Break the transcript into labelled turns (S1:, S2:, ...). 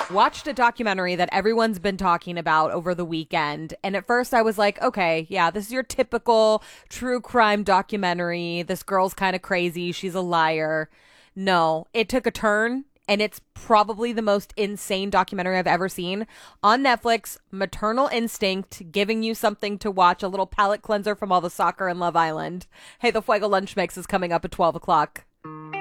S1: Watched a documentary that everyone's been talking about over the weekend. And at first I was like, okay, yeah, this is your typical true crime documentary. This girl's kind of crazy. She's a liar. No, it took a turn. And it's probably the most insane documentary I've ever seen. On Netflix, Maternal Instinct, giving you something to watch, a little palate cleanser from all the soccer and Love Island. Hey, the Fuego Lunch Mix is coming up at 12 o'clock.